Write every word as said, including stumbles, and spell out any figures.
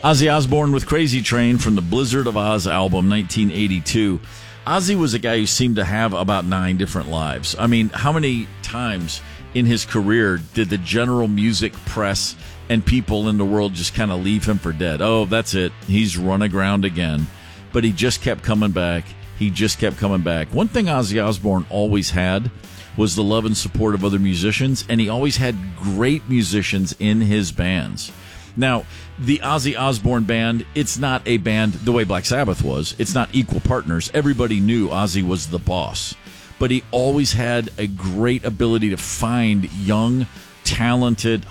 Ozzy Osbourne with Crazy Train from the Blizzard of Oz album, nineteen eighty-two. Ozzy was a guy who seemed to have about nine different lives. I mean, how many times in his career did the general music press and people in the world just kind of leave him for dead? Oh, that's it. He's run aground again. But he just kept coming back. He just kept coming back. One thing Ozzy Osbourne always had was the love and support of other musicians, and he always had great musicians in his bands. Now, the Ozzy Osbourne band, it's not a band the way Black Sabbath was. It's not equal partners. Everybody knew Ozzy was the boss. But he always had a great ability to find young, talented,